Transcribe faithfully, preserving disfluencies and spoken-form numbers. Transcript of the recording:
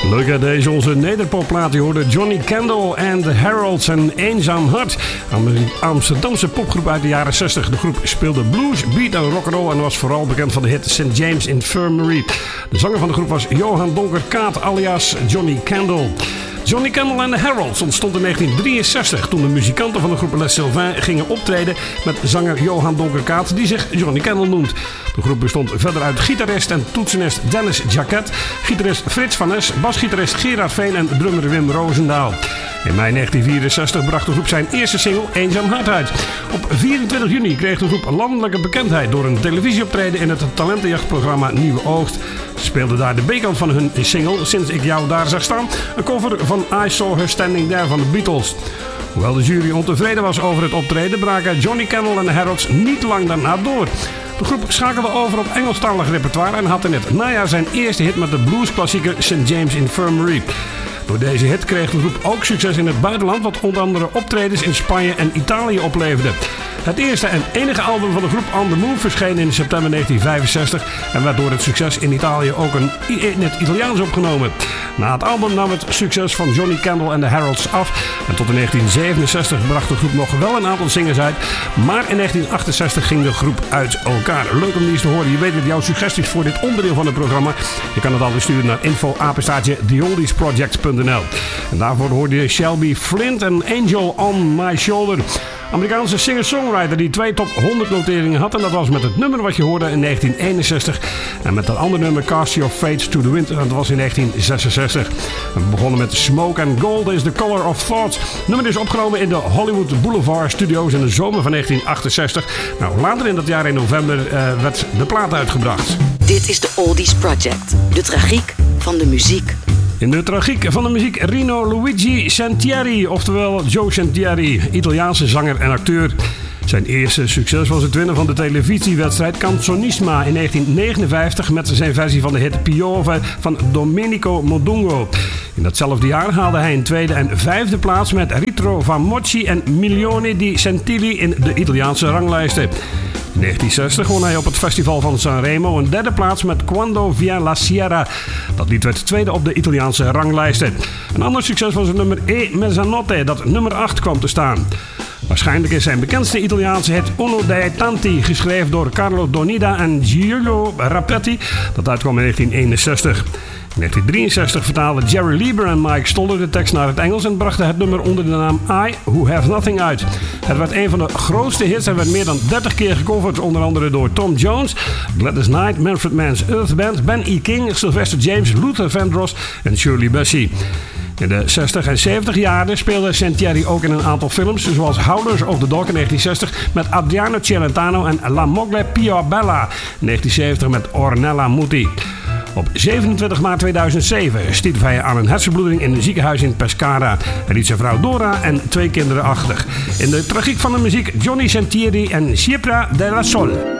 Leuk hè, deze onze nederpopplaat. Je hoorde Johnny Kendall en The Heralds en Eenzaam Hart. Een Amsterdamse popgroep uit de jaren zestig. De groep speelde blues, beat en rock'n'roll en was vooral bekend van de hit Saint James Infirmary. De zanger van de groep was Johan Donker-Kaat alias Johnny Kendall. Johnny Kendall en The Heralds ontstond in negentien drieënzestig toen de muzikanten van de groep Les Sylvains gingen optreden met zanger Johan Donker-Kaat die zich Johnny Kendall noemt. De groep bestond verder uit gitarist en toetsenist Dennis Jacquet, gitarist Frits van Nes, basgitarist Gerard Veen en drummer Wim Roosendaal. In mei negentien vierenzestig bracht de groep zijn eerste single Eenzaam Hart uit. Op vierentwintig juni kreeg de groep landelijke bekendheid door een televisieoptreden in het talentenjachtprogramma Nieuwe Oogst. Ze speelden daar de B-kant van hun single Sinds ik jou daar zag staan, een cover van I Saw Her Standing There van de Beatles. Hoewel de jury ontevreden was over het optreden, braken Johnny Kendall en de Heralds niet lang daarna door. De groep schakelde over op Engelstalig repertoire en had in het najaar zijn eerste hit met de bluesklassieker Saint James Infirmary. Door deze hit kreeg de groep ook succes in het buitenland, wat onder andere optredens in Spanje en Italië opleverde. Het eerste en enige album van de groep On The Move verscheen in september negentien vijfenzestig en werd door het succes in Italië ook een, in het Italiaans opgenomen. Na het album nam het succes van Johnny Kendall en de Heralds af en tot in negentien zevenenzestig bracht de groep nog wel een aantal singles uit, maar in negentien achtenzestig ging de groep uit elkaar. Leuk om die eens te horen. Je weet dat jouw suggesties voor dit onderdeel van het programma, je kan het altijd sturen naar info apenstaartje the oldies project punt n l. En daarvoor hoorde je Shelby Flint en Angel on My Shoulder. Amerikaanse singer-songwriter die twee top honderd noteringen had. En dat was met het nummer wat je hoorde in negentien eenenzestig. En met dat andere nummer Cast Your Fates to the Wind. En dat was in negentien zesenzestig. We begonnen met Smoke and Gold is the Color of Thoughts. Het nummer is opgenomen in de Hollywood Boulevard Studios in de zomer van negentien achtenzestig. Nou, later in dat jaar in november uh, werd de plaat uitgebracht. Dit is de Oldies Project. De tragiek van de muziek. In de tragiek van de muziek Rino Luigi Sentieri, oftewel Joe Sentieri, Italiaanse zanger en acteur. Zijn eerste succes was het winnen van de televisiewedstrijd Canzonisma in negentien negenenvijftig met zijn versie van de hit Piove van Domenico Modugno. In datzelfde jaar haalde hij een tweede en vijfde plaats met Ritro van Mochi en Milioni di Centilli in de Italiaanse ranglijsten. In negentien zestig won hij op het festival van Sanremo een derde plaats met Quando Via la Sierra. Dat lied werd tweede op de Italiaanse ranglijsten. Een ander succes was het nummer E Mezzanotte dat nummer acht kwam te staan. Waarschijnlijk is zijn bekendste Italiaanse hit Uno dei Tanti, geschreven door Carlo Donida en Giulio Rapetti, dat uitkwam in negentien eenenzestig. In negentien drieënzestig vertaalden Jerry Lieber en Mike Stoller de tekst naar het Engels en brachten het nummer onder de naam I Who Have Nothing uit. Het werd een van de grootste hits en werd meer dan dertig keer gecoverd, onder andere door Tom Jones, Gladys Knight, Manfred Mann's Earth Band, Ben E. King, Sylvester James, Luther Vandross en Shirley Bassey. In de zestig en zeventig jaren speelde Sentieri ook in een aantal films, zoals Houders of the Dog in negentien zestig met Adriano Celentano en La Moglie Più Bella in negentien zeventig met Ornella Muti. Op zevenentwintig maart tweeduizend zeven stierf hij aan een hersenbloeding in een ziekenhuis in Pescara. Hij liet zijn vrouw Dora en twee kinderen achter. In de tragiek van de muziek Johnny Sentieri en Sciepra della Sole.